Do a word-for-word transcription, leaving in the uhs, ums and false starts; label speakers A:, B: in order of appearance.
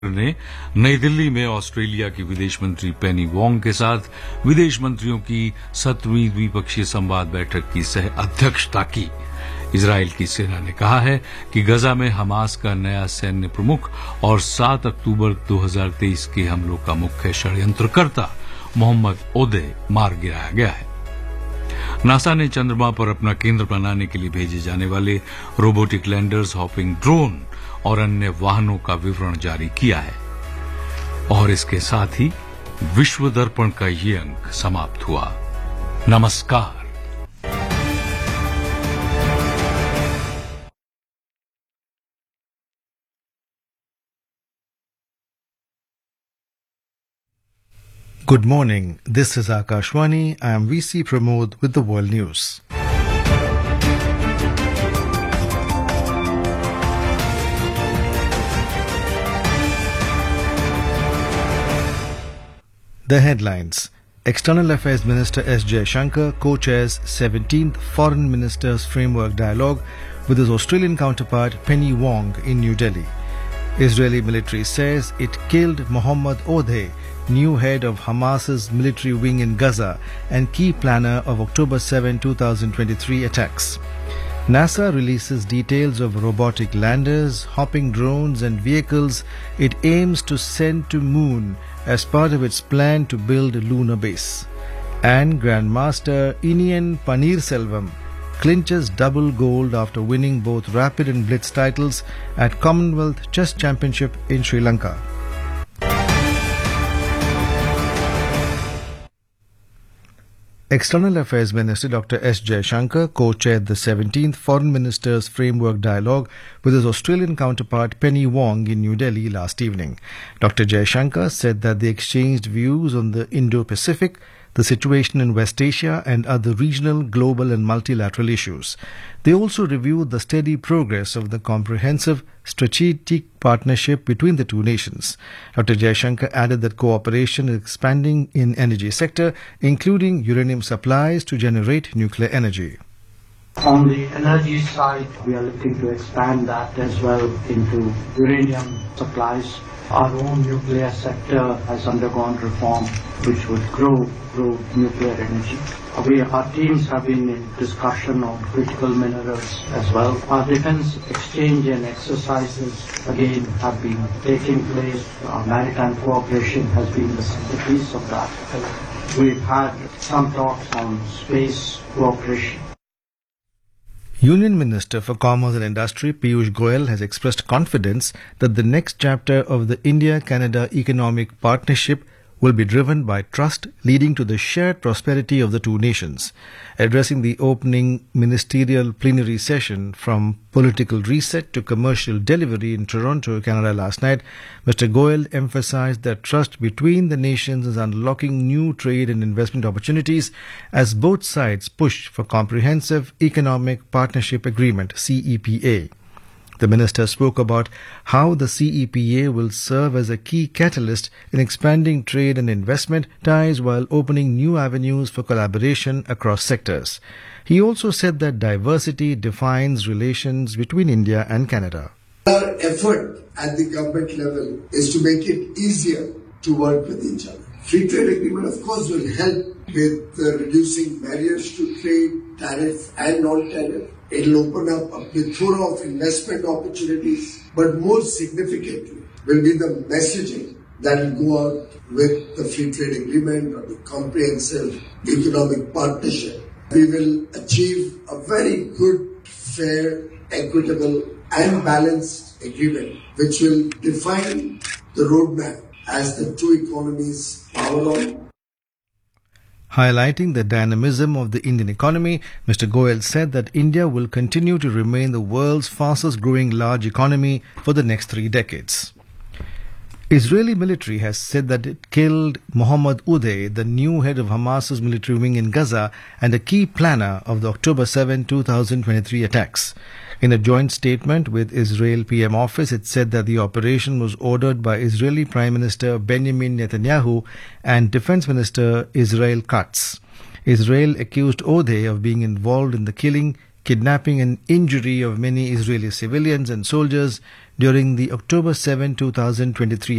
A: ने नई दिल्ली में ऑस्ट्रेलिया की विदेश मंत्री पेनी वोंग के साथ विदेश मंत्रियों की सत्रहवीं द्विपक्षीय संवाद बैठक की सह अध्यक्षता की। इजरायल की सेना ने कहा है कि गजा में हमास का नया सैन्य प्रमुख और सात अक्टूबर दो हज़ार तेईस के हमलों का मुख्य षड्यंत्रकर्ता मोहम्मद ओदे मार गिराया गया है। नासा ने चंद्रमा पर अपना केंद्र बनाने के लिए भेजे जाने वाले रोबोटिक लैंडर्स, हॉपिंग ड्रोन और अन्य वाहनों का विवरण जारी किया है। और इसके साथ ही विश्व दर्पण का ये अंक समाप्त हुआ। नमस्कार।
B: Good morning. This is Akashwani. I am V C Pramod with the World News. The headlines. External Affairs Minister S. Jaishankar co-chairs seventeenth Foreign Ministers Framework Dialogue with his Australian counterpart Penny Wong in New Delhi. Israeli military says it killed Mohammad Odeh, new head of Hamas's military wing in Gaza and key planner of October seventh, twenty twenty-three attacks. NASA releases details of robotic landers, hopping drones and vehicles it aims to send to moon as part of its plan to build a lunar base. And Grandmaster Inian Paneerselvam clinches double gold after winning both rapid and blitz titles at Commonwealth Chess Championship in Sri Lanka. External Affairs Minister Doctor S. Jaishankar co-chaired the seventeenth Foreign Ministers Framework Dialogue with his Australian counterpart Penny Wong in New Delhi last evening. Doctor Jaishankar said that they exchanged views on the Indo-Pacific, the situation in West Asia and other regional, global and multilateral issues. They also reviewed the steady progress of the comprehensive strategic partnership between the two nations. Doctor Jaishankar added that cooperation is expanding in energy sector, including uranium supplies to generate nuclear energy.
C: On the energy side, we are looking to expand that as well into uranium supplies. Our own nuclear sector has undergone reform which would grow, grow nuclear energy. We, our teams have been in discussion on critical minerals as well. Our defense exchange and exercises again have been taking place. Our maritime cooperation has been the centerpiece of that. We've had some talks on space cooperation.
B: Union Minister for Commerce and Industry Piyush Goyal has expressed confidence that the next chapter of the India-Canada Economic Partnership will be driven by trust, leading to the shared prosperity of the two nations. Addressing the opening ministerial plenary session from political reset to commercial delivery in Toronto, Canada last night, Mister Goyal emphasized that trust between the nations is unlocking new trade and investment opportunities as both sides push for comprehensive economic partnership agreement, C E P A. The minister spoke about how the C E P A will serve as a key catalyst in expanding trade and investment ties while opening new avenues for collaboration across sectors. He also said that diversity defines relations between India and Canada.
D: Our effort at the government level is to make it easier to work with each other. Free trade agreement, of course, will help with uh, reducing barriers to trade, tariff and non-tariff. It will open up a plethora of investment opportunities, but more significantly will be the messaging that will go out with the free trade agreement or the comprehensive economic partnership. We will achieve a very good, fair, equitable and balanced agreement which will define the roadmap as the two economies power on.
B: Highlighting the dynamism of the Indian economy, Mister Goyal said that India will continue to remain the world's fastest growing large economy for the next three decades. Israeli military has said that it killed Mohammad Odeh, the new head of Hamas's military wing in Gaza and a key planner of the October seventh, twenty twenty-three attacks. In a joint statement with Israel P M office, it said that the operation was ordered by Israeli Prime Minister Benjamin Netanyahu and Defense Minister Israel Katz. Israel accused Odeh of being involved in the killing kidnapping and injury of many Israeli civilians and soldiers during the October seventh, two thousand twenty-three